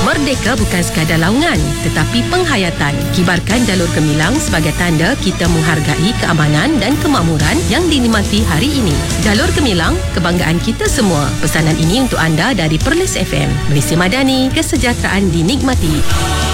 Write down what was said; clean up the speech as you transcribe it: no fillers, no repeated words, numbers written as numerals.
Merdeka bukan sekadar laungan, tetapi penghayatan. Kibarkan jalur gemilang sebagai tanda kita menghargai keamanan dan kemakmuran yang dinikmati hari ini. Jalur gemilang, kebanggaan kita semua. Pesanan ini untuk anda dari Perlis FM. Malaysia Madani, kesejahteraan dinikmati.